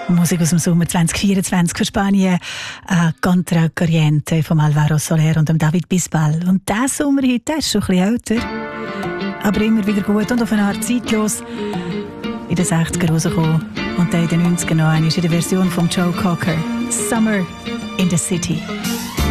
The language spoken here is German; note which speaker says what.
Speaker 1: Musik aus dem Sommer 2024 für Spanien. Contra Corriente von Alvaro Soler und dem David Bisbal. Und dieser Sommerhit, der ist schon ein bisschen älter, aber immer wieder gut und auf eine Art zeitlos. In den 60er rausgekommen und dann in den 90er noch einmal in der Version von Joe Cocker. Summer in the City.